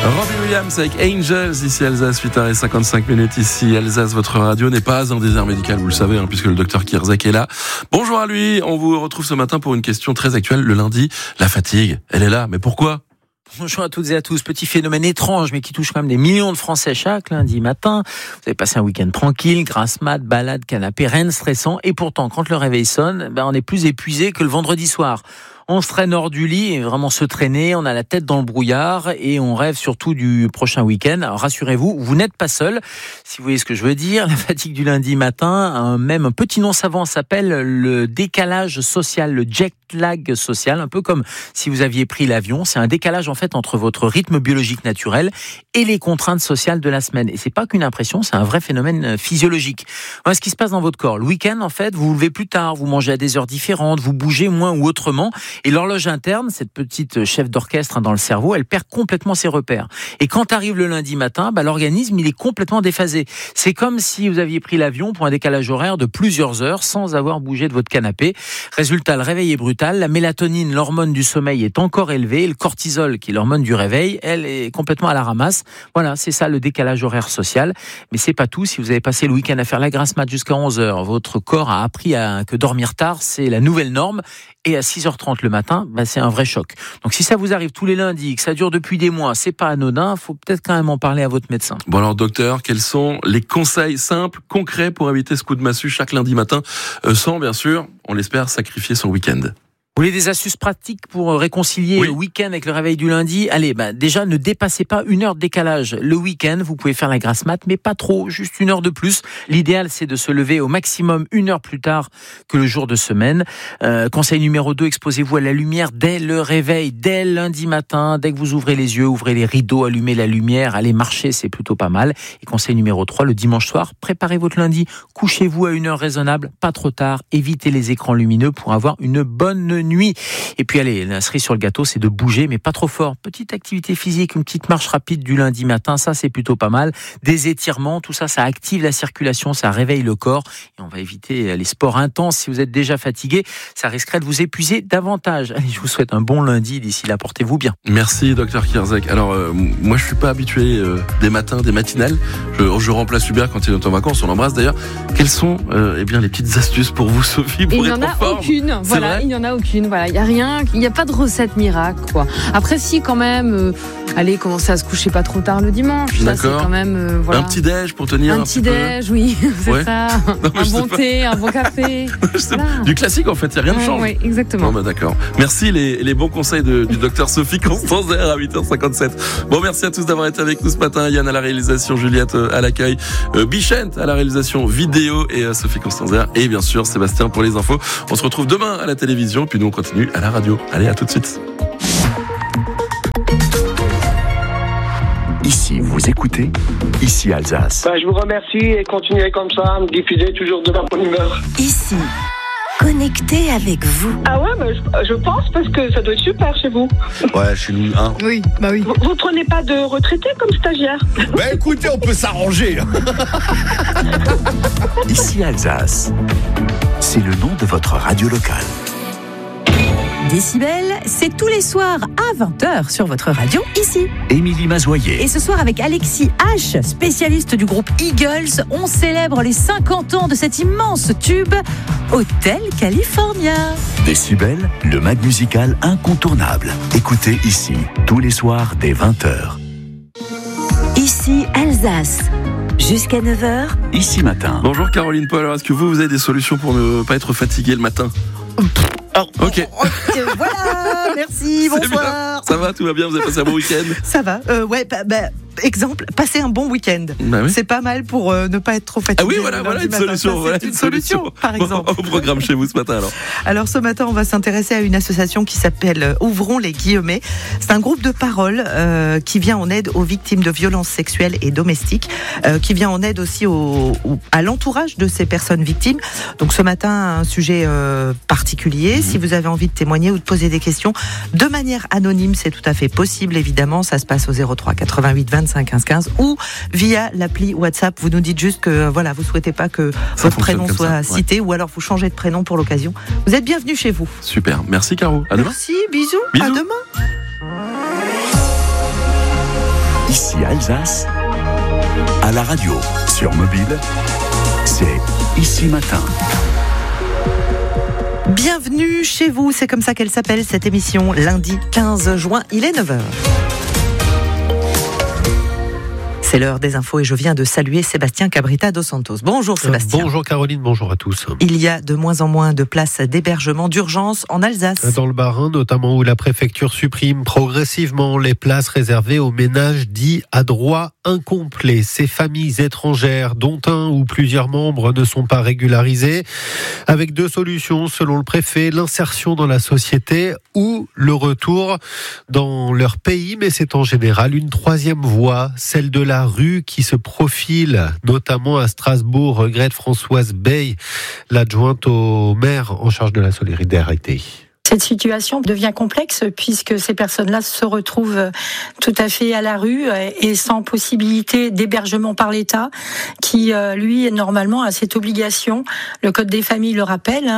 Robbie Williams avec Angels, ici Alsace, 8h55 ici Alsace, votre radio n'est pas un désert médical, vous le savez, puisque le docteur Kierzek est là. Bonjour à lui, on vous retrouve ce matin pour une question très actuelle, le lundi, la fatigue, elle est là, mais pourquoi ? Bonjour à toutes et à tous. Petit phénomène étrange, mais qui touche quand même des millions de Français chaque lundi matin. Vous avez passé un week-end tranquille, grasse mat, balade, canapé, rien de stressant. Et pourtant, quand le réveil sonne, on est plus épuisé que le vendredi soir. On se traîne hors du lit et vraiment se traîner, on a la tête dans le brouillard et on rêve surtout du prochain week-end. Alors rassurez-vous, vous n'êtes pas seul. Si vous voyez ce que je veux dire, la fatigue du lundi matin, même un petit nom savant s'appelle le décalage social, le jet lag social, un peu comme si vous aviez pris l'avion. C'est un décalage en fait entre votre rythme biologique naturel et les contraintes sociales de la semaine. Et c'est pas qu'une impression, c'est un vrai phénomène physiologique. Voilà ce qui se passe dans votre corps. Le week-end, en fait, vous vous levez plus tard, vous mangez à des heures différentes, vous bougez moins ou autrement. Et l'horloge interne, cette petite chef d'orchestre dans le cerveau, elle perd complètement ses repères. Et quand arrive le lundi matin, l'organisme, il est complètement déphasé. C'est comme si vous aviez pris l'avion pour un décalage horaire de plusieurs heures sans avoir bougé de votre canapé. Résultat, le réveil est brutal. La mélatonine, l'hormone du sommeil, est encore élevée. Et le cortisol, qui est l'hormone du réveil, elle est complètement à la ramasse. Voilà, c'est ça le décalage horaire social. Mais c'est pas tout. Si vous avez passé le week-end à faire la grasse mat jusqu'à 11h, votre corps a appris que dormir tard, c'est la nouvelle norme. Et à 6h30 le matin, c'est un vrai choc. Donc si ça vous arrive tous les lundis, que ça dure depuis des mois, c'est pas anodin, faut peut-être quand même en parler à votre médecin. Bon alors docteur, quels sont les conseils simples, concrets pour éviter ce coup de massue chaque lundi matin, sans bien sûr, on l'espère, sacrifier son week-end ? Vous voulez des astuces pratiques pour réconcilier le week-end avec le réveil du lundi ? Allez, déjà, ne dépassez pas 1 heure de décalage. Le week-end, vous pouvez faire la grasse mat, mais pas trop, juste 1 heure de plus. L'idéal, c'est de se lever au maximum 1 heure plus tard que le jour de semaine. Conseil numéro 2, exposez-vous à la lumière dès le réveil, dès lundi matin. Dès que vous ouvrez les yeux, ouvrez les rideaux, allumez la lumière, allez marcher, c'est plutôt pas mal. Et conseil numéro 3, le dimanche soir, préparez votre lundi. Couchez-vous à 1 heure raisonnable, pas trop tard. Évitez les écrans lumineux pour avoir une bonne nuit. Et puis allez, la cerise sur le gâteau, c'est de bouger, mais pas trop fort. Petite activité physique, une petite marche rapide du lundi matin, ça c'est plutôt pas mal. Des étirements, tout ça, ça active la circulation, ça réveille le corps. Et on va éviter les sports intenses. Si vous êtes déjà fatigué, ça risquerait de vous épuiser davantage. Allez, je vous souhaite un bon lundi. D'ici là, portez-vous bien. Merci, docteur Kierzek. Alors, moi, je suis pas habitué des matins, des matinales. Je remplace Hubert quand il est en vacances. On l'embrasse d'ailleurs. Quelles sont, les petites astuces pour vous, Sophie, pour être en forme ? Il n'y en a aucune. Voilà, il n'y en a aucune. Voilà, il n'y a rien. Il n'y a pas de recette miracle, quoi. Après, si, quand même, allez, commencer à se coucher pas trop tard le dimanche. D'accord. Ça, c'est quand même, voilà. Un petit déj pour tenir un petit déj, oui, c'est ça. Non, un bon thé, un bon café. Voilà. Du classique, en fait, il n'y a rien de change. Oui, exactement. Bon, d'accord. Merci les bons conseils du docteur Sophie Constanzer à 8h57. Bon, merci à tous d'avoir été avec nous ce matin. Yann à la réalisation, Juliette à l'accueil, Bichette à la réalisation vidéo et Sophie Constanzer et bien sûr Sébastien pour les infos. On se retrouve demain à la télévision, puis nous on continue à la radio. Allez, à tout de suite. Ici, vous écoutez, ici Alsace. Je vous remercie et continuez comme ça, à me diffuser toujours de la bonne humeur. Ici, connecté avec vous. Ah ouais, je pense parce que ça doit être super chez vous. Ouais, chez nous, hein. Oui, oui. Vous prenez pas de retraités comme stagiaire? Écoutez, on peut s'arranger. Ici Alsace, c'est le nom de votre radio locale. Décibel, c'est tous les soirs à 20h sur votre radio, ici. Émilie Mazoyer. Et ce soir, avec Alexis H, spécialiste du groupe Eagles, on célèbre les 50 ans de cet immense tube, Hotel California. Décibel, le mag musical incontournable. Écoutez ici, tous les soirs dès 20h. Ici Alsace, jusqu'à 9h. Ici matin. Bonjour Caroline Paul, alors est-ce que vous avez des solutions pour ne pas être fatigué le matin ? Ok. Voilà, merci, bonsoir. Ça va, tout va bien, vous avez passé un bon week-end ? Ça va, exemple, passer un bon week-end. Oui. C'est pas mal pour ne pas être trop fatigué. Ah oui, voilà une solution. Ça, c'est une solution, par exemple. Au programme chez vous ce matin alors. Alors ce matin, on va s'intéresser à une association qui s'appelle Ouvrons les guillemets. C'est un groupe de parole qui vient en aide aux victimes de violences sexuelles et domestiques, qui vient en aide aussi à l'entourage de ces personnes victimes. Donc ce matin, un sujet particulier. Si vous avez envie de témoigner ou de poser des questions de manière anonyme, c'est tout à fait possible, évidemment. Ça se passe au 03 88 25 15 15 ou via l'appli WhatsApp. Vous nous dites juste que vous souhaitez pas que votre prénom soit cité, ou alors vous changez de prénom pour l'occasion. Vous êtes bienvenus chez vous. Super, merci Caro. À demain. Merci, bisous. À demain. Ici Alsace, à la radio, sur mobile, c'est Ici Matin. Bienvenue chez vous, c'est comme ça qu'elle s'appelle cette émission, lundi 15 juin, il est 9h. C'est l'heure des infos et je viens de saluer Sébastien Cabrita dos Santos. Bonjour Sébastien. Bonjour Caroline, bonjour à tous. Il y a de moins en moins de places d'hébergement d'urgence en Alsace. Dans le Bas-Rhin, notamment, où la préfecture supprime progressivement les places réservées aux ménages dits à droit incomplet. Ces familles étrangères dont un ou plusieurs membres ne sont pas régularisés, avec deux solutions selon le préfet, l'insertion dans la société ou le retour dans leur pays. Mais c'est en général une troisième voie, celle de la rue qui se profile, notamment à Strasbourg, regrette Françoise Bey, l'adjointe au maire en charge de la solidarité. Cette situation devient complexe puisque ces personnes-là se retrouvent tout à fait à la rue et sans possibilité d'hébergement par l'État qui, lui, normalement a cette obligation. Le Code des familles le rappelle,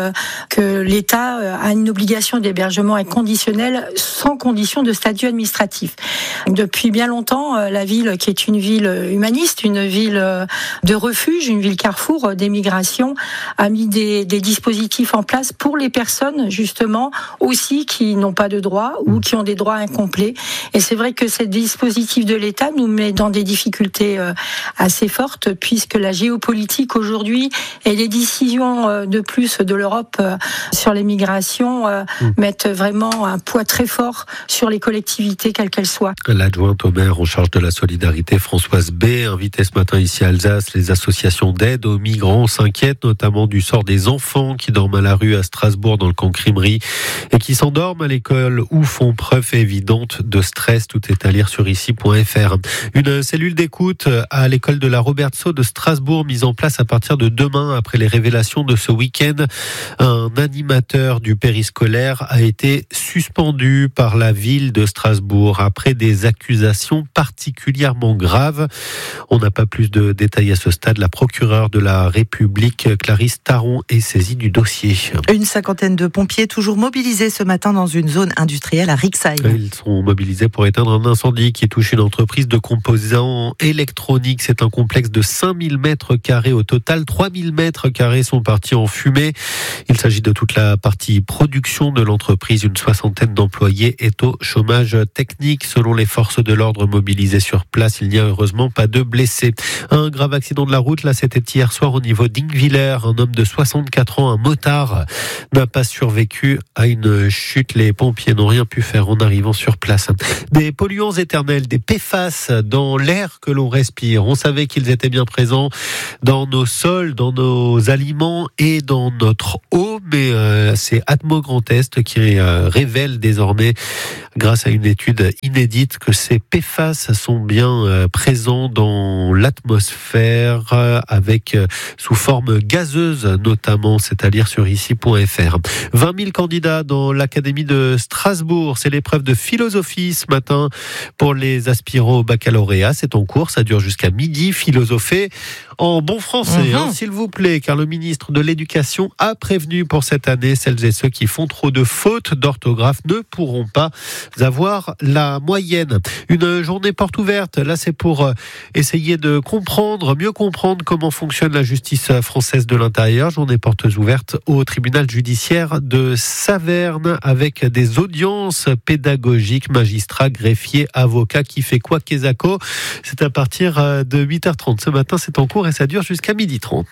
que l'État a une obligation d'hébergement inconditionnel sans condition de statut administratif. Depuis bien longtemps, la ville, qui est une ville humaniste, une ville de refuge, une ville carrefour des migrations, a mis des dispositifs en place pour les personnes, justement, aussi qui n'ont pas de droits ou qui ont des droits incomplets. Et c'est vrai que ce dispositif de l'État nous met dans des difficultés assez fortes puisque la géopolitique aujourd'hui et les décisions de plus de l'Europe sur les migrations mettent vraiment un poids très fort sur les collectivités, quelles qu'elles soient. L'adjointe au maire en charge de la solidarité, Françoise Bey, invitée ce matin ici à Alsace. Les associations d'aide aux migrants s'inquiètent notamment du sort des enfants qui dorment à la rue à Strasbourg dans le camp Crèmerie et qui s'endorment à l'école ou font preuve évidente de stress. Tout est à lire sur ici.fr. Une cellule d'écoute à l'école de la Robertsau de Strasbourg mise en place à partir de demain après les révélations de ce week-end. Un animateur du périscolaire a été suspendu par la ville de Strasbourg après des accusations particulièrement graves. On n'a pas plus de détails à ce stade. La procureure de la République, Clarisse Taron, est saisie du dossier. Une cinquantaine de pompiers toujours mobilisés ce matin dans une zone industrielle à Rixheim. Ils sont mobilisés pour éteindre un incendie qui touche une entreprise de composants électroniques. C'est un complexe de 5000 mètres carrés au total. 3000 mètres carrés sont partis en fumée. Il s'agit de toute la partie production de l'entreprise. Une soixantaine d'employés est au chômage technique. Selon les forces de l'ordre mobilisées sur place, il n'y a heureusement pas de blessés. Un grave accident de la route, là, c'était hier soir au niveau d'Ingwiller. Un homme de 64 ans, un motard, n'a pas survécu à une chute. Les pompiers n'ont rien pu faire en arrivant sur place. Des polluants éternels, des PFAS dans l'air que l'on respire. On savait qu'ils étaient bien présents dans nos sols, dans nos aliments et dans notre eau, mais c'est Atmo Grand Est qui révèle désormais, grâce à une étude inédite, que ces PFAS sont bien présents dans l'atmosphère avec sous forme gazeuse notamment. C'est à lire sur ici.fr. 20 000 candidats dans l'Académie de Strasbourg. C'est l'épreuve de philosophie ce matin pour les aspirants au baccalauréat. C'est en cours, ça dure jusqu'à midi. Philosopher en bon français, s'il vous plaît, car le ministre de l'Éducation a prévenu pour cette année, celles et ceux qui font trop de fautes d'orthographe ne pourront pas avoir la moyenne. Une journée porte ouverte, là c'est pour essayer de comprendre, mieux comprendre comment fonctionne la justice française de l'intérieur. Journée portes ouvertes au tribunal judiciaire de Saverne avec des audiences pédagogiques, magistrats, greffiers, avocats, qui fait quoi, Kézako. C'est à partir de 8h30 ce matin, c'est en cours et ça dure jusqu'à 12h30.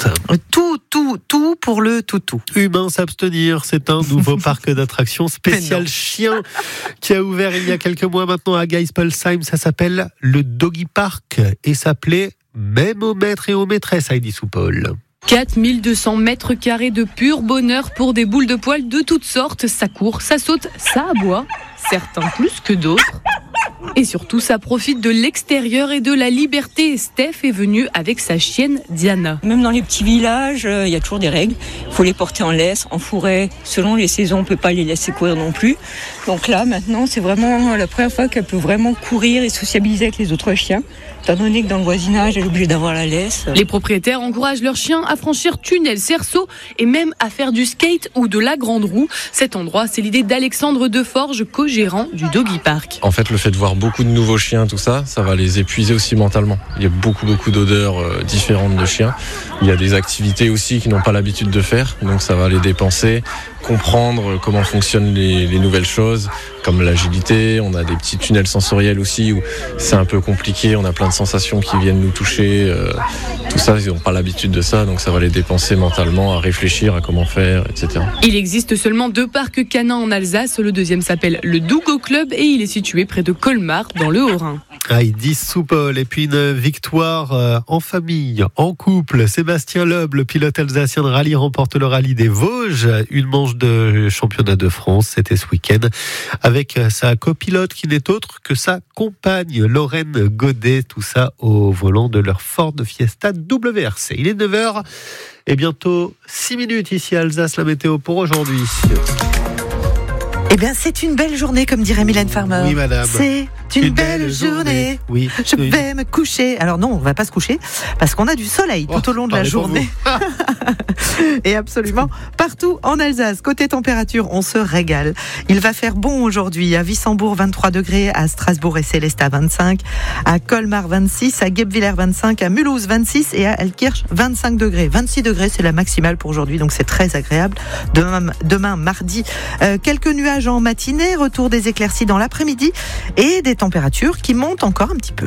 Tout pour le toutou. Humain s'abstenir, c'est un nouveau parc d'attractions spécial chien qui a ouvert il y a quelques mois maintenant à Geispolsheim. Ça s'appelle le Doggy Park et s'appelait même aux maîtres et aux maîtresses, Heidi Soupol. 4200 mètres carrés de pur bonheur pour des boules de poils de toutes sortes. Ça court, ça saute, ça aboie. Certains plus que d'autres. Et surtout, ça profite de l'extérieur et de la liberté. Steph est venue avec sa chienne Diana. Même dans les petits villages, il y a toujours des règles. Il faut les porter en laisse, en fourré. Selon les saisons, on ne peut pas les laisser courir non plus. Donc là, maintenant, c'est vraiment la première fois qu'elle peut vraiment courir et sociabiliser avec les autres chiens, étant donné que dans le voisinage, elle est obligée d'avoir la laisse. Les propriétaires encouragent leurs chiens à franchir tunnels, cerceaux et même à faire du skate ou de la grande roue. Cet endroit, c'est l'idée d'Alexandre Deforge, co-gérant du Doggy Park. En fait, le fait de voir beaucoup de nouveaux chiens, tout ça, ça va les épuiser aussi mentalement. Il y a beaucoup d'odeurs différentes de chiens. Il y a des activités aussi qu'ils n'ont pas l'habitude de faire, donc ça va les dépenser, comprendre comment fonctionnent les nouvelles choses, comme l'agilité. On a des petits tunnels sensoriels aussi où c'est un peu compliqué, on a plein de sensations qui viennent nous toucher. Tout ça, ils n'ont pas l'habitude de ça, donc ça va les dépenser mentalement à réfléchir à comment faire, etc. Il existe seulement 2 parcs canins en Alsace. Le deuxième s'appelle le Dougo Club et il est situé près de Colmar, dans le Haut-Rhin. Heidi Soupol, et puis une victoire en famille, en couple. Sébastien Loeb, le pilote alsacien de rallye, remporte le rallye des Vosges. Une manche de championnat de France, c'était ce week-end, avec sa copilote qui n'est autre que sa compagne, Lorraine Godet. Tout ça au volant de leur Ford Fiesta WRC. Il est 9h et bientôt 6 minutes ici à Alsace. La météo pour aujourd'hui. Eh bien, c'est une belle journée, comme dirait Mylène Farmer. Oui, madame. C'est une belle journée. Oui. Je vais me coucher. Alors non, on va pas se coucher parce qu'on a du soleil tout au long de la journée. Et absolument partout en Alsace. Côté température, on se régale. Il va faire bon aujourd'hui. À Wissembourg, 23 degrés. À Strasbourg et Célestat, 25. À Colmar, 26. À Guebwiller, 25. À Mulhouse, 26. Et à Elkirch, 25 degrés. 26 degrés, c'est la maximale pour aujourd'hui. Donc c'est très agréable. Demain mardi, quelques nuages en matinée. Retour des éclaircies dans l'après-midi. Et des températures qui montent encore un petit peu.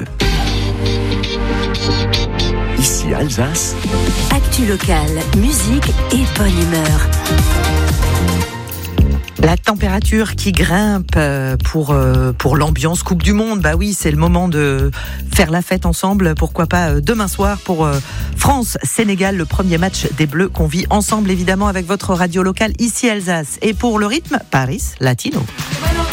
Ici Alsace. Actu locale, musique et bonne humeur. La température qui grimpe pour l'ambiance Coupe du Monde. Bah oui, c'est le moment de faire la fête ensemble. Pourquoi pas demain soir pour France-Sénégal, le premier match des Bleus qu'on vit ensemble évidemment avec votre radio locale ici Alsace. Et pour le rythme, Paris Latino.